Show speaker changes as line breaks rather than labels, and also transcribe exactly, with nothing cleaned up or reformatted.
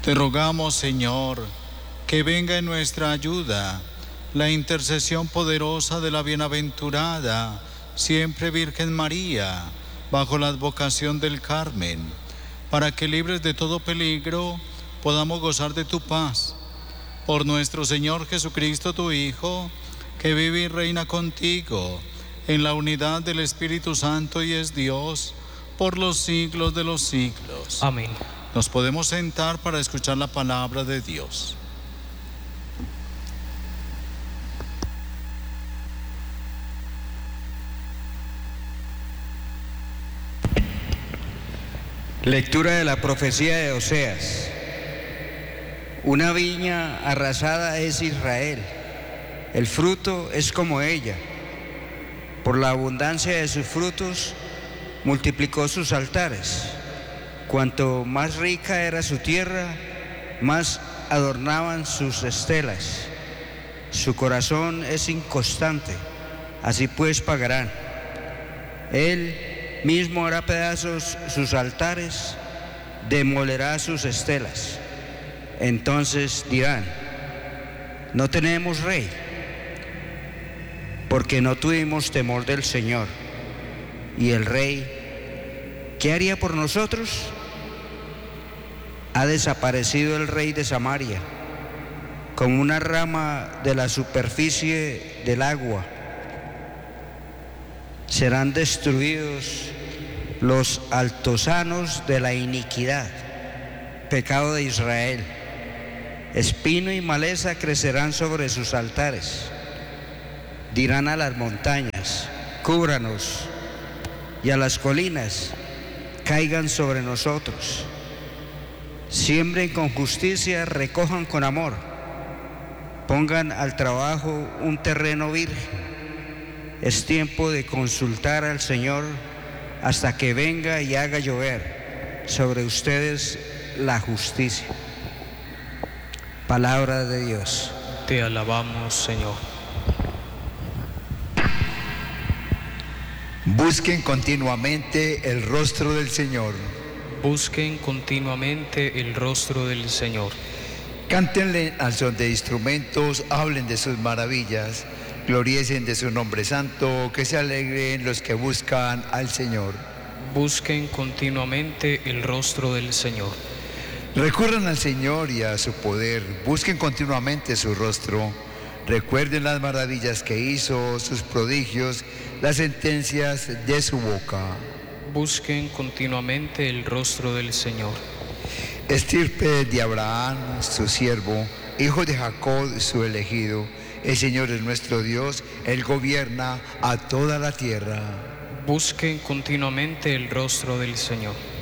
Te rogamos, Señor, que venga en nuestra ayuda la intercesión poderosa de la bienaventurada, siempre Virgen María, bajo la advocación del Carmen, para que libres de todo peligro podamos gozar de tu paz. Por nuestro Señor Jesucristo, tu Hijo, que vive y reina contigo en la unidad del Espíritu Santo y es Dios por los siglos de los siglos.
Amén.
Nos podemos sentar para escuchar la palabra de Dios.
Lectura de la profecía de Oseas. Una viña arrasada es Israel, el fruto es como ella. Por la abundancia de sus frutos, multiplicó sus altares. Cuanto más rica era su tierra, más adornaban sus estelas. Su corazón es inconstante, así pues pagarán. Él mismo hará pedazos sus altares, demolerá sus estelas. Entonces dirán: no tenemos rey, porque no tuvimos temor del Señor. Y el rey, ¿qué haría por nosotros? Ha desaparecido el rey de Samaria, como una rama de la superficie del agua. Serán destruidos los altosanos de la iniquidad, pecado de Israel. Espino y maleza crecerán sobre sus altares. Dirán a las montañas: cúbranos, y a las colinas: caigan sobre nosotros. Siembren con justicia, recojan con amor. Pongan al trabajo un terreno virgen. Es tiempo de consultar al Señor hasta que venga y haga llover sobre ustedes la justicia. Palabra de Dios.
Te alabamos, Señor.
Busquen continuamente el rostro del Señor.
Busquen continuamente el rostro del Señor.
Cántenle al son de instrumentos, hablen de sus maravillas, gloriesen de su nombre santo, que se alegren los que buscan al Señor.
Busquen continuamente el rostro del Señor.
Recurran al Señor y a su poder, busquen continuamente su rostro, recuerden las maravillas que hizo, sus prodigios, las sentencias de su boca.
Busquen continuamente el rostro del Señor.
Estirpe de Abraham, su siervo, hijo de Jacob, su elegido. El Señor es nuestro Dios, Él gobierna a toda la tierra.
Busquen continuamente el rostro del Señor.